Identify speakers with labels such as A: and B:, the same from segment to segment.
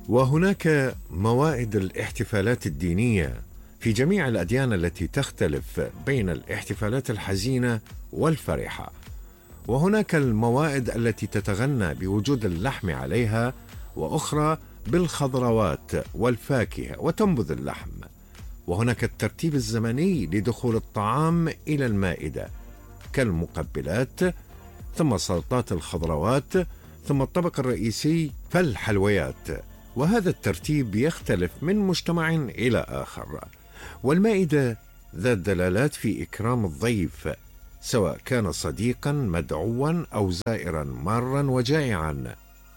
A: وهناك موائد الاحتفالات الدينية في جميع الأديان التي تختلف بين الاحتفالات الحزينة والفرحة، وهناك الموائد التي تتغنى بوجود اللحم عليها، وأخرى بالخضروات والفاكهة وتنبذ اللحم، وهناك الترتيب الزمني لدخول الطعام إلى المائدة كالمقبلات، ثم سلطات الخضروات، ثم الطبق الرئيسي فالحلويات، وهذا الترتيب يختلف من مجتمع إلى آخر. والمائدة ذات دلالات في إكرام الضيف، سواء كان صديقا مدعوا أو زائرا مارا وجائعا.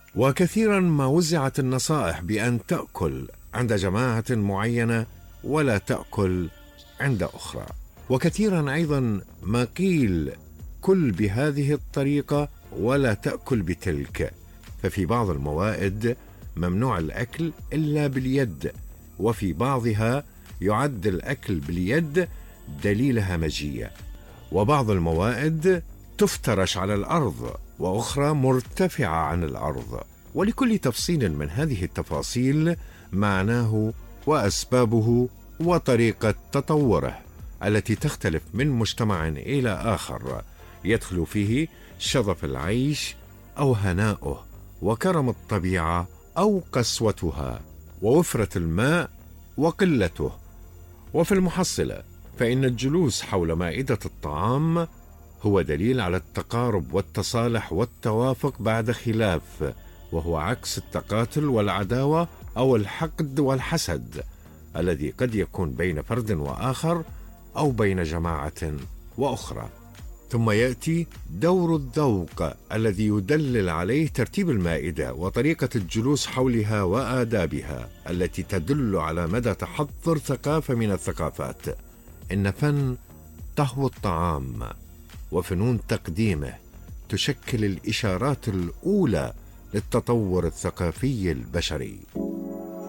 A: وكثيرا ما وزعت النصائح بأن تأكل عند جماعة معينة ولا تأكل عند أخرى، وكثيرا أيضا ما قيل كل بهذه الطريقة ولا تأكل بتلك. ففي بعض الموائد ممنوع الأكل إلا باليد، وفي بعضها يعد الأكل باليد دليل همجية، وبعض الموائد تفترش على الأرض وأخرى مرتفعة عن الأرض. ولكل تفصيل من هذه التفاصيل معناه وأسبابه وطريقة تطوره التي تختلف من مجتمع إلى آخر، يدخل فيه شظف العيش أو هناؤه، وكرم الطبيعة أو قسوتها، ووفرة الماء وقلته. وفي المحصلة فإن الجلوس حول مائدة الطعام هو دليل على التقارب والتصالح والتوافق بعد خلاف، وهو عكس التقاتل والعداوة أو الحقد والحسد الذي قد يكون بين فرد وآخر أو بين جماعة وأخرى. ثم يأتي دور الذوق الذي يدلل عليه ترتيب المائدة وطريقة الجلوس حولها وآدابها التي تدل على مدى تحضر ثقافة من الثقافات. إن فن طهو الطعام وفنون تقديمه تشكل الإشارات الأولى للتطور الثقافي البشري.